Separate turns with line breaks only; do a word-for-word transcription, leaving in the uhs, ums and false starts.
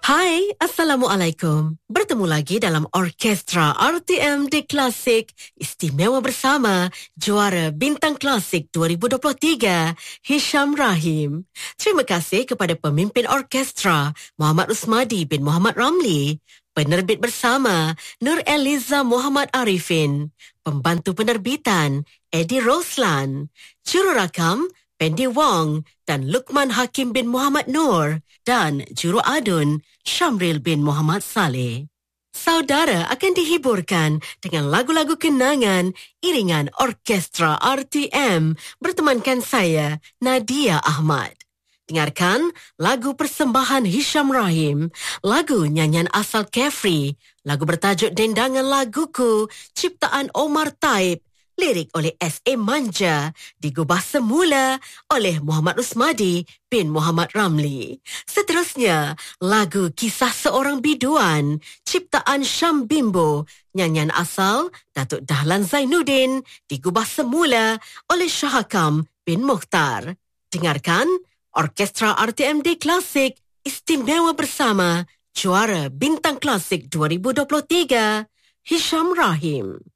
Hai, Assalamualaikum. Bertemu lagi dalam Orkestra R T M D Klasik Istimewa bersama Juara Bintang Klasik dua ribu dua puluh tiga, Hisham Rahim. Terima kasih kepada pemimpin orkestra Muhammad Usmadi bin Muhammad Ramli, penerbit bersama Nur Eliza Muhammad Arifin, pembantu penerbitan Eddie Roslan, jururakam Pendi Wong dan Lukman Hakim bin Muhammad Nur dan juru adun Syamril bin Muhammad Saleh. Saudara akan dihiburkan dengan lagu-lagu kenangan iringan Orkestra R T M bertemankan saya, Nadia Ahmad. Dengarkan lagu persembahan Hisham Rahim, lagu nyanyian asal Carefree, lagu bertajuk Dendangan Laguku, ciptaan Omar Taib, lirik oleh S A Manja, digubah semula oleh Muhammad Usmadi bin Muhammad Ramli. Seterusnya, lagu Kisah Seorang Biduan, ciptaan Syam Bimbo, nyanyian asal Datuk Dahlan Zainuddin, digubah semula oleh Syahakam bin Mukhtar. Dengarkan Orkestra R T M D Klasik Istimewa bersama Juara Bintang Klasik dua ribu dua puluh tiga, Hisham Rahim.